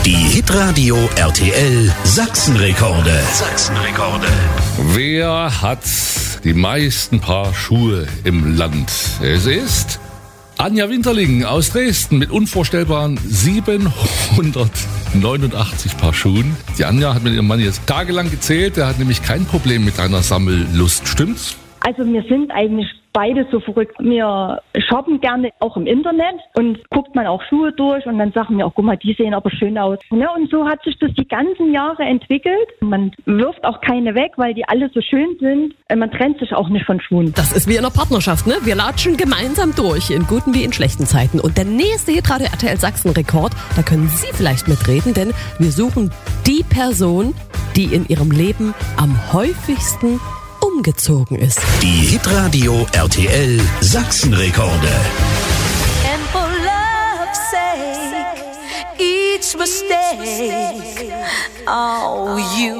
Die Hitradio RTL Sachsenrekorde. Wer hat die meisten Paar Schuhe im Land? Es ist Anja Winterling aus Dresden mit unvorstellbaren 789 Paar Schuhen. Die Anja hat mit ihrem Mann jetzt tagelang gezählt. Der hat nämlich kein Problem mit einer Sammellust. Stimmt's? Also wir sind eigentlich beide so verrückt. Wir shoppen gerne auch im Internet und guckt man auch Schuhe durch und dann sagen wir auch, guck mal, die sehen aber schön aus. Ja, und so hat sich das die ganzen Jahre entwickelt. Man wirft auch keine weg, weil die alle so schön sind. Man trennt sich auch nicht von Schuhen. Das ist wie in einer Partnerschaft, ne? Wir latschen gemeinsam durch, in guten wie in schlechten Zeiten. Und der nächste Hitradio RTL Sachsen-Rekord, da können Sie vielleicht mitreden, denn wir suchen die Person, die in ihrem Leben am häufigsten umgezogen ist. Die Hitradio RTL Sachsenrekorde. And for love's sake, each mistake, oh, you